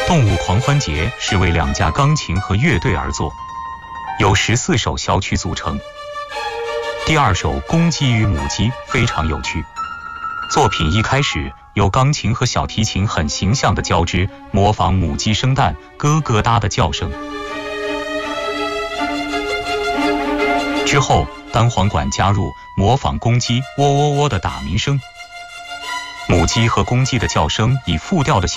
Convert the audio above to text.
动物狂欢节是为2架钢琴和乐队而作，由14首小曲组成。第2首公鸡与母鸡非常有趣，作品一开始由钢琴和小提琴很形象的交织，模仿母鸡生蛋咯咯哒的叫声。之后单簧管加入模仿公鸡喔喔喔的打鸣声，母鸡和公鸡的叫声以复调的形